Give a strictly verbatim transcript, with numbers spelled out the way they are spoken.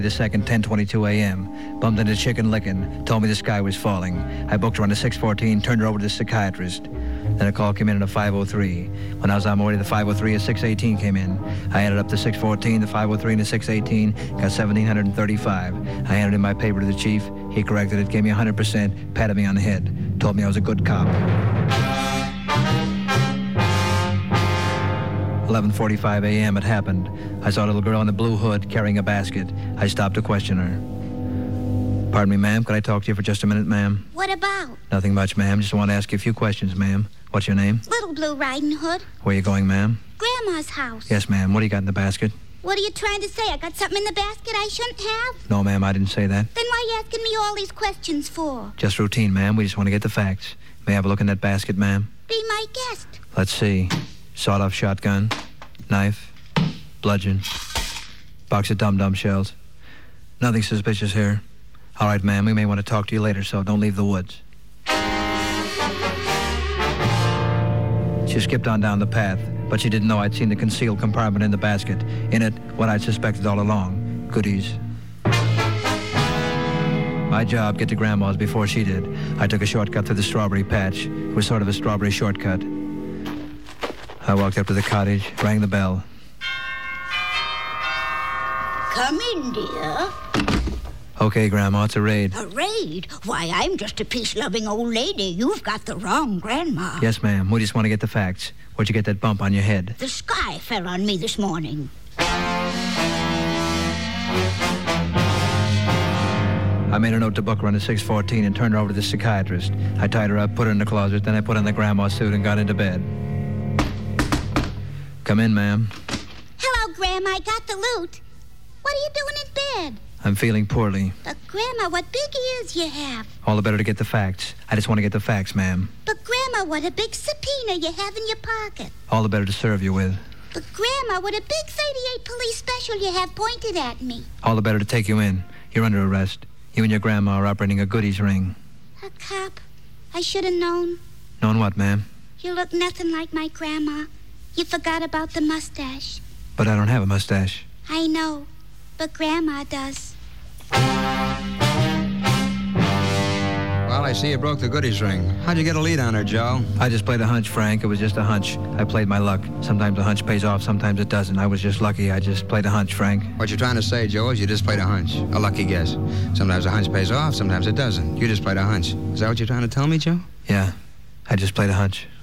The second, ten twenty-two a.m. Bumped into Chicken Licken. Told me the sky was falling. I booked her on the six fourteen, turned her over to the psychiatrist. Then a call came in at a five oh three. When I was on my way to the five oh three, a six eighteen came in. I added up the six fourteen, the five oh three, and the six eighteen. Got one thousand seven hundred thirty-five. I handed in my paper to the chief. He corrected it, gave me one hundred percent, patted me on the head. Told me I was a good cop. eleven forty-five a.m. it happened. I saw a little girl in a blue hood carrying a basket. I stopped to question her. Pardon me, ma'am. Could I talk to you for just a minute, ma'am? What about? Nothing much, ma'am. Just want to ask you a few questions, ma'am. What's your name? Little Blue Riding Hood. Where are you going, ma'am? Grandma's house. Yes, ma'am. What do you got in the basket? What are you trying to say? I got something in the basket I shouldn't have? No, ma'am. I didn't say that. Then why are you asking me all these questions for? Just routine, ma'am. We just want to get the facts. May I have a look in that basket, ma'am? Be my guest. Let's see. Sawed-off shotgun. Knife, bludgeon, box of dum-dum shells. Nothing suspicious here. All right, ma'am, we may want to talk to you later, so don't leave the woods. She skipped on down the path, but she didn't know I'd seen the concealed compartment in the basket. In it, what I'd suspected all along, goodies. My job, get to Grandma's before she did. I took a shortcut through the strawberry patch. It was sort of a strawberry shortcut. I walked up to the cottage, rang the bell. Come in, dear. Okay, Grandma, it's a raid. A raid? Why, I'm just a peace-loving old lady. You've got the wrong Grandma. Yes, ma'am. We just want to get the facts. Where'd you get that bump on your head? The sky fell on me this morning. I made a note to book her on the six fourteen and turned her over to the psychiatrist. I tied her up, put her in the closet, then I put on the grandma suit and got into bed. Come in, ma'am. Hello, Grandma. I got the loot. What are you doing in bed? I'm feeling poorly. But, Grandma, what big ears you have. All the better to get the facts. I just want to get the facts, ma'am. But, Grandma, what a big subpoena you have in your pocket. All the better to serve you with. But, Grandma, what a big thirty-eight police special you have pointed at me. All the better to take you in. You're under arrest. You and your grandma are operating a goodies ring. A cop? I should have known. Known what, ma'am? You look nothing like my grandma. You forgot about the mustache. But I don't have a mustache. I know, but Grandma does. Well, I see you broke the goodies ring. How'd you get a lead on her, Joe? I just played a hunch, Frank. It was just a hunch. I played my luck. Sometimes a hunch pays off, sometimes it doesn't. I was just lucky. I just played a hunch, Frank. What you're trying to say, Joe, is you just played a hunch. A lucky guess. Sometimes a hunch pays off, sometimes it doesn't. You just played a hunch. Is that what you're trying to tell me, Joe? Yeah, I just played a hunch.